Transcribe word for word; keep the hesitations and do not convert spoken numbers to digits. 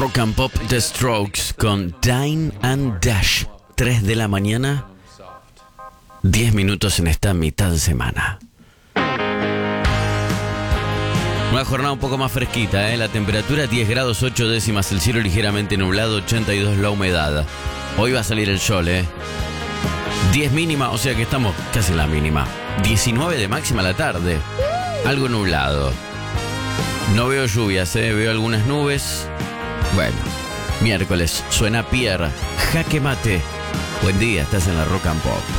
Rock and Pop The Strokes con Dine and Dash. tres de la mañana, diez minutos en esta mitad de semana. Una jornada un poco más fresquita, ¿eh? La temperatura diez grados ocho décimas, el cielo ligeramente nublado, ochenta y dos la humedad. Hoy va a salir el sol, ¿eh? diez mínima, o sea que estamos casi en la mínima. diecinueve de máxima a la tarde. Algo nublado. No veo lluvias, ¿eh? Veo algunas nubes. Bueno, miércoles, suena Pierre, Jaque Mate. Buen día, estás en la Rock and Pop.